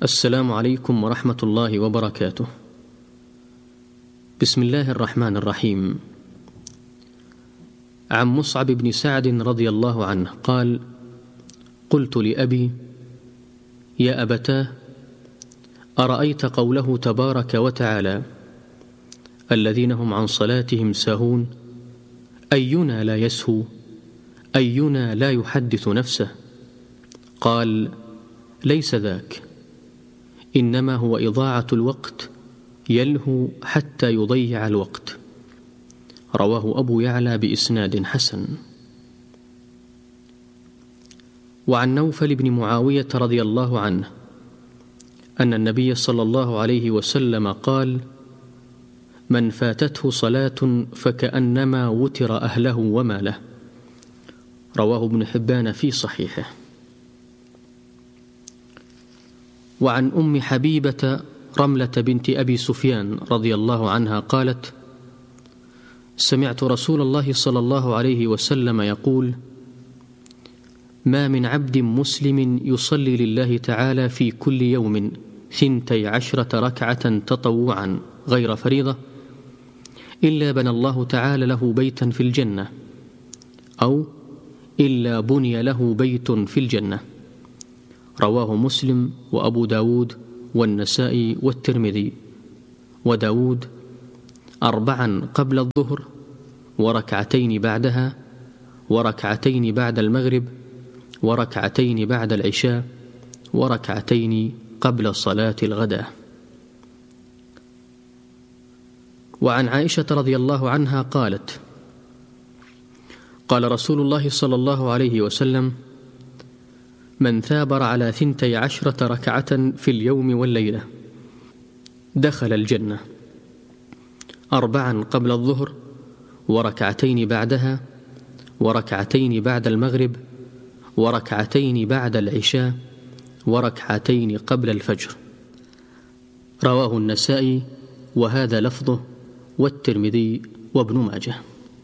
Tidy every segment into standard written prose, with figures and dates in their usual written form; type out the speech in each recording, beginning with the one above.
السلام عليكم ورحمة الله وبركاته. بسم الله الرحمن الرحيم. عن مصعب بن سعد رضي الله عنه قال: قلت لأبي: يا أبتاه، أرأيت قوله تبارك وتعالى: الذين هم عن صلاتهم ساهون، أينا لا يسهو؟ أينا لا يحدث نفسه؟ قال: ليس ذاك، إنما هو إضاعة الوقت، يلهو حتى يضيع الوقت. رواه أبو يعلى بإسناد حسن. وعن نوفل بن معاوية رضي الله عنه أن النبي صلى الله عليه وسلم قال: من فاتته صلاة فكأنما وتر أهله وماله. رواه ابن حبان في صحيحه. وعن أم حبيبة رملة بنت أبي سفيان رضي الله عنها قالت: سمعت رسول الله صلى الله عليه وسلم يقول: ما من عبد مسلم يصلي لله تعالى في كل يوم 12 ركعة تطوعا غير فريضة إلا بنى الله تعالى له بيتا في الجنة، أو إلا بني له بيت في الجنة. رواه مسلم وأبو داود والنسائي والترمذي. وداود: 4 قبل الظهر، وركعتين بعدها، وركعتين بعد المغرب، وركعتين بعد العشاء، وركعتين قبل صلاة الغداء. وعن عائشة رضي الله عنها قالت: قال رسول الله صلى الله عليه وسلم: من ثابر على 12 ركعة في اليوم والليلة دخل الجنة، 4 قبل الظهر، وركعتين بعدها، وركعتين بعد المغرب، وركعتين بعد العشاء، وركعتين قبل الفجر. رواه النسائي وهذا لفظه، والترمذي وابن ماجه.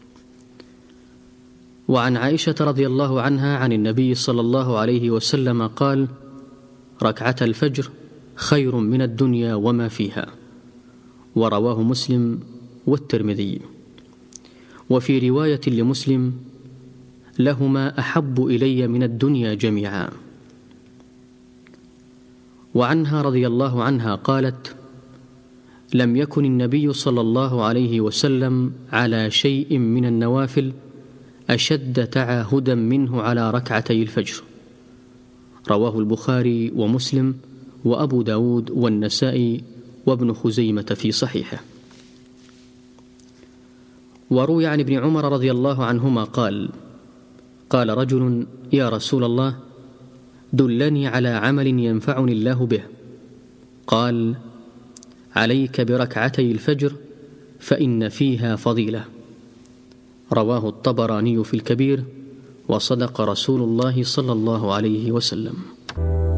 وعن عائشة رضي الله عنها عن النبي صلى الله عليه وسلم قال: ركعة الفجر خير من الدنيا وما فيها. ورواه مسلم والترمذي. وفي رواية لمسلم: لهما أحب إلي من الدنيا جميعا. وعنها رضي الله عنها قالت: لم يكن النبي صلى الله عليه وسلم على شيء من النوافل أشد تعاهدا منه على ركعتي الفجر. رواه البخاري ومسلم وأبو داود والنسائي وابن خزيمة في صحيحه. وروي عن ابن عمر رضي الله عنهما قال: قال رجل: يا رسول الله، دلني على عمل ينفعني الله به. قال: عليك بركعتي الفجر فإن فيها فضيلة. رواه الطبراني في الكبير، وصدق رسول الله صلى الله عليه وسلم.